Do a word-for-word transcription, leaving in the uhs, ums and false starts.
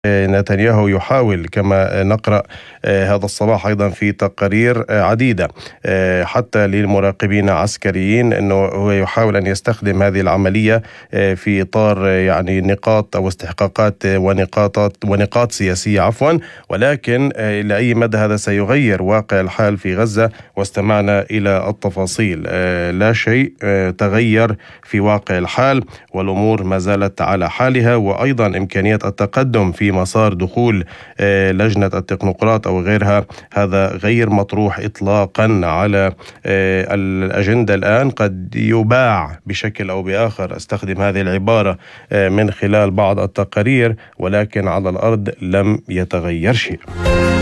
نتنياهو يحاول كما نقرأ هذا الصباح أيضا في تقارير عديدة حتى للمراقبين عسكريين أنه هو يحاول أن يستخدم هذه العملية في إطار يعني نقاط أو استحقاقات ونقاطات ونقاط سياسية عفوا، ولكن إلى أي مدى هذا سيغير واقع الحال في غزة؟ واستمعنا إلى التفاصيل. لا شيء تغير في واقع الحال والأمور ما زالت على حالها، وأيضا إمكانية التقدم في مسار دخول لجنة التكنوقراط أو غيرها هذا غير مطروح إطلاقا على الأجندة الآن. قد يباع بشكل أو بآخر، أستخدم هذه العبارة، من خلال بعض التقارير، ولكن على الأرض لم يتغير شيء.